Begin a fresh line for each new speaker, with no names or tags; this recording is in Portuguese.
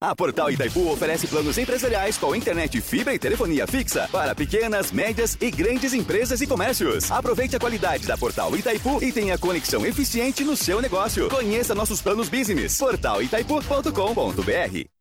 A Portal Itaipu oferece planos empresariais com internet, fibra e telefonia fixa para pequenas, médias e grandes empresas e comércios. Aproveite a qualidade da Portal Itaipu e tenha conexão eficiente no seu negócio. Conheça nossos planos business. portalitaipu.com.br.